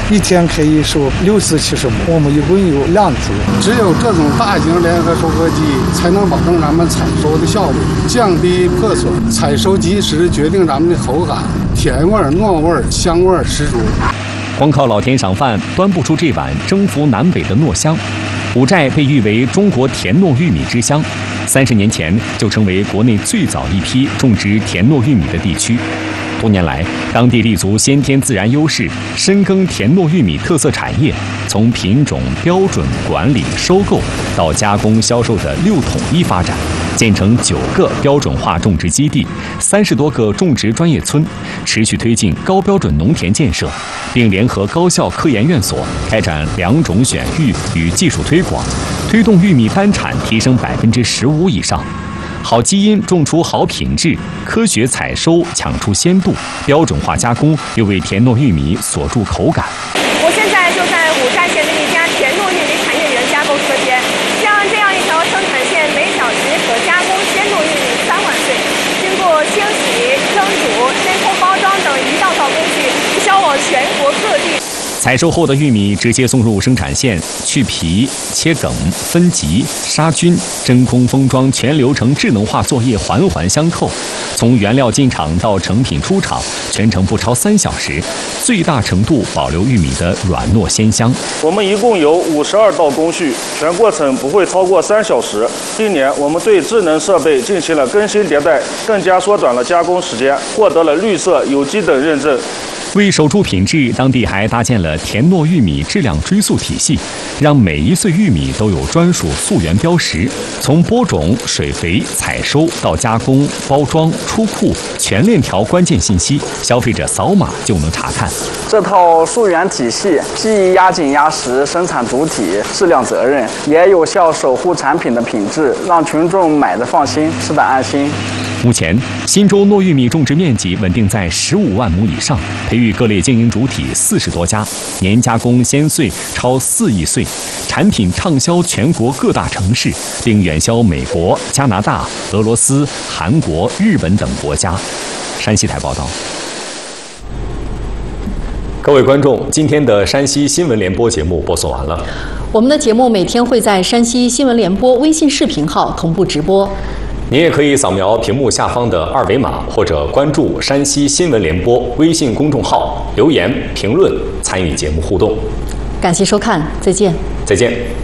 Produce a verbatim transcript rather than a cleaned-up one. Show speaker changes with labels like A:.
A: 一天可以收六十七十亩。我们一共有两组，只有这种大型联合收割机才能保证咱们采收的效率，降低破损，采收及时决定咱们的口感，甜味、糯味、香味十足。
B: 光靠老田赏饭端不出这碗征服南北的糯香。五寨被誉为中国甜糯玉米之乡，三十年前就成为国内最早一批种植甜糯玉米的地区。多年来，当地立足先天自然优势，深耕甜糯玉米特色产业，从品种、标准、管理、收购到加工销售的六统一发展，建成九个标准化种植基地，三十多个种植专业村，持续推进高标准农田建设，并联合高校科研院所开展良种选育与技术推广，推动玉米单产提升百分之十五以上。好基因种出好品质，科学采收抢出鲜度，标准化加工又为甜糯玉米锁住口感。
C: 我现在就在五寨县的一家甜糯玉米产业园加工车间，像这样一条生产线，每小时可加工鲜糯玉米三万穗，经过清洗、蒸煮、真空包装等一道道工序，销往全国各地。
B: 采收后的玉米直接送入生产线，去皮、切梗、分级、杀菌、真空封装全流程智能化作业环环相扣。从原料进场到成品出厂，全程不超三小时，最大程度保留玉米的软糯鲜香。
D: 我们一共有五十二道工序，全过程不会超过三小时。今年我们对智能设备进行了更新迭代，更加缩短了加工时间，获得了绿色、有机等认证。
B: 为守住品质，当地还搭建了甜糯玉米质量追溯体系，让每一穗玉米都有专属溯源标识，从播种、水肥、采收到加工、包装、出库，全链条关键信息，消费者扫码就能查看。
E: 这套溯源体系既压紧压实生产主体质量责任，也有效守护产品的品质，让群众买的放心，吃的安心。
B: 目前，忻州糯玉米种植面积稳定在十五万亩以上，培育各类经营主体四十多家，年加工鲜穗超四亿穗，产品畅销全国各大城市，并远销美国、加拿大、俄罗斯、韩国、日本等国家。山西台报道。各位观众，今天的山西新闻联播节目播送完了。
F: 我们的节目每天会在山西新闻联播微信视频号同步直播。
B: 您也可以扫描屏幕下方的二维码，或者关注山西新闻联播微信公众号，留言评论参与节目互动。
F: 感谢收看，再见。
B: 再见。